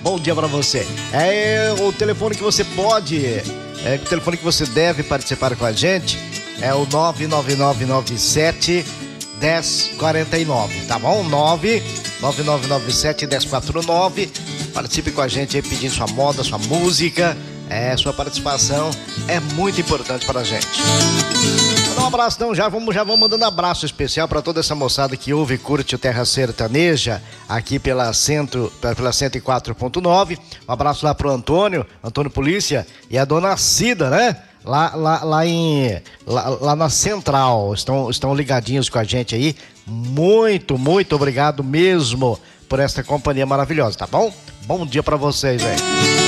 Bom dia pra você. É o telefone que você pode, o telefone que você deve participar com a gente é o 99997 1049, tá bom? 99997 1049. Participe com a gente aí pedindo sua moda, sua música. Sua participação é muito importante pra gente. Vou dar um abraço, então, já vamos mandando abraço especial para toda essa moçada que ouve e curte o Terra Sertaneja aqui pela 104.9. Um abraço lá pro Antônio Polícia e a dona Cida, né? Lá na Central, estão ligadinhos com a gente aí. Muito obrigado mesmo por essa companhia maravilhosa, tá bom? Bom dia pra vocês aí.